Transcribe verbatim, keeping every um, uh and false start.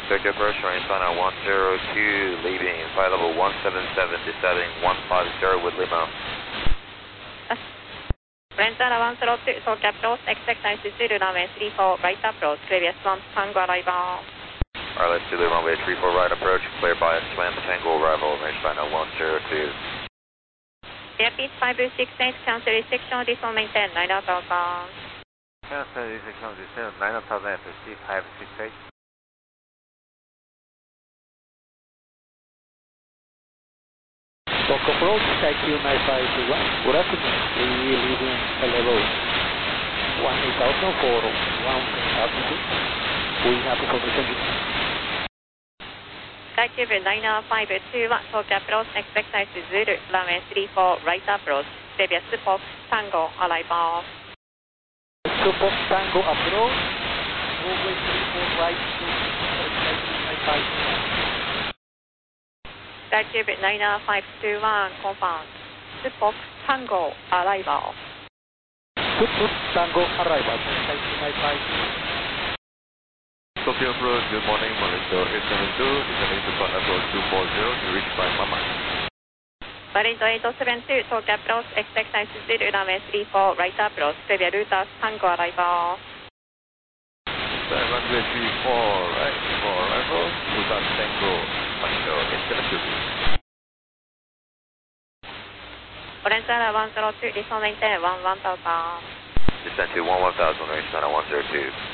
Tokyo approach, range final one zero two, leaving flight level one seven seven, descending one five zero with Lima. Range final one zero two, Tokyo approach, expect nine zero, runway three four, right approach, previous one, Tango arrival. Alright, let's do the runway three four right approach, cleared by Swan Tango arrival, range final one zero two. Airpeat five six eight, cancel restriction, descent maintain, nine thousand. Cancel restriction, descent nine thousand at C five six eight. Tokyo approach, I Q nine five two one, good afternoon, we leaving level one eight thousand for one altitude, we have information. Active nine five two one, Tokyo approach, expect nine zero, runway three four, right approach, previous Fox Tango arrival. Fox Tango approach, runway three four right to nine five two one. Active nine five two one, confirmed. Fox Tango arrival. Fox Tango arrival, nine five two one. Tokyo approach, good morning, Mauricio eight seven two, descending to flight approach two four zero to reach by Mama. Mauricio eight seven two, Tokyo approach, expect nine zero, runway three four, right approach, previous route Tango arrival. Runway three four, right for arrival, Busan Tango, Mango, Infinitude. Orange one zero two, descent maintain one one thousand. Descent to one one thousand, range final one zero two.